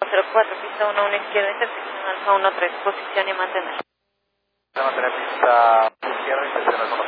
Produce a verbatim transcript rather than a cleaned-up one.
cero cuatro, pista uno, una izquierda, intersección Alfa uno tres, posición y mantener. Mantener pista izquierda, intersección Alfa